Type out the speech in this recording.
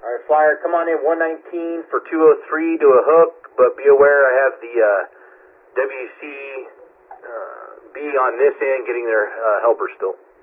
All right, Flyer, come on in 119 for 203 to a hook, but be aware I have the WC B on this end getting their helper still.